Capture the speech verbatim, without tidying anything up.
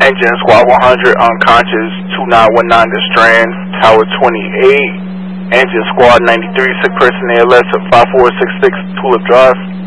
Engine Squad one hundred unconscious, two nine one nine The Strand, Tower twenty-eight. Engine Squad ninety-three, sick person A L S at five four six six Tulip Drive.